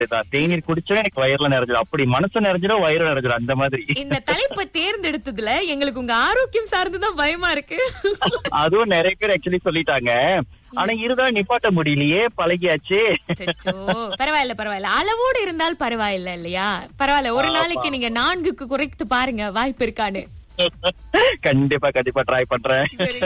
தேநீர் குடிச்சா எனக்கு வயிறுல நிறைஞ்சிடும், அப்படி மனசு நிறைஞ்சிடும் வயிறு நிறைஞ்சிடும் அந்த மாதிரி. இந்த தலைப்பை தேர்ந்தெடுத்ததுல எங்களுக்கு உங்க ஆரோக்கியம் சார்ந்துதான் பயமா இருக்கு. அதுவும் நிறைய பேர் ஆக்சுவலி சொல்லிட்டாங்க. ஆனா இருந்தாலும் நிப்பாட்ட முடியலையே, பழகியாச்சு. அச்சச்சோ. பரவாயில்ல பரவாயில்ல, அளவோடு இருந்தால் பரவாயில்ல இல்லையா? பரவாயில்ல, ஒரு நாளைக்கு நீங்க 4க்கு குறைத்து பாருங்க, வாய்ப்பு இருக்கான்னு. கண்டிப்பா ட்ரை பண்றேன்.